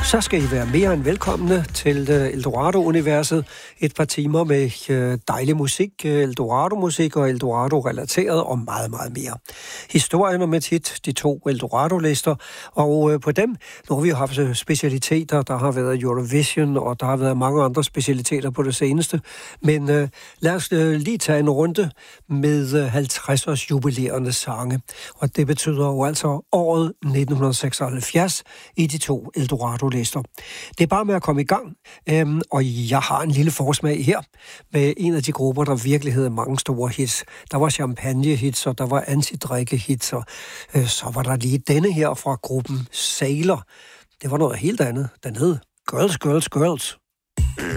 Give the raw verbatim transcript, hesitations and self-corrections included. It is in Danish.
Så skal I være mere end velkomne til Eldorado-universet. Et par timer med dejlig musik, Eldorado-musik og Eldorado-relateret og meget, meget mere. Historien om et hit, de to Eldorado-lister, og på dem, nu har vi haft specialiteter, der har været Eurovision, og der har været mange andre specialiteter på det seneste. Men lad os lige tage en runde med halvtreds-års jubilerende sange. Og det betyder jo altså året nitten seksoghalvfjerds i de to Eldorado lister. Det er bare med at komme i gang, øhm, og jeg har en lille forsmag her med en af de grupper, der virkelig havde mange store hits. Der var champagne-hits, og der var antidrikke-hits, og øh, så var der lige denne her fra gruppen Sailor. Det var noget helt andet. Den hed Girls, Girls, Girls.